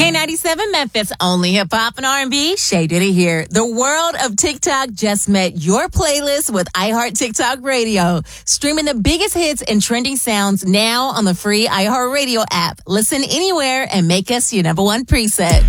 K97 Memphis, only hip hop and R&B. Shay Diddy here. The world of TikTok just met your playlist with iHeart TikTok Radio. Streaming the biggest hits and trending sounds now on the free iHeart Radio app. Listen anywhere and make us your number one preset.